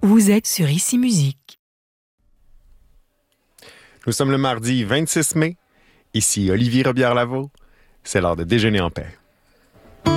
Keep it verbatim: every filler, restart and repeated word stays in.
Vous êtes sur Ici Musique. Nous sommes le mardi vingt-six mai. Ici Olivier Robillard-Lavaux. C'est l'heure de déjeuner en paix.